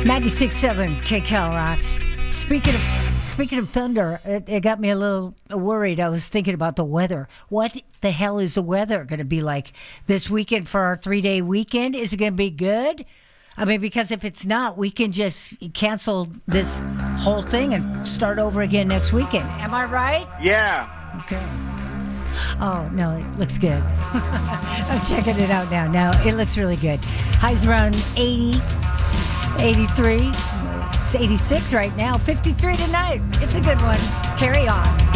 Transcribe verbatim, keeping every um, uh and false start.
ninety-six point seven K C A L rocks. Speaking of speaking of thunder, it, it got me a little worried. I was thinking about the weather. What the hell is the weather going to be like this weekend for our three-day weekend? Is it going to be good? I mean, because if it's not, we can just cancel this whole thing and start over again next weekend. Am I right? Yeah. Okay. Oh, no, it looks good. I'm checking it out now. Now, it looks really good. Highs around eighty, eighty-three. It's eighty-six right now. fifty-three tonight. It's a good one. Carry on.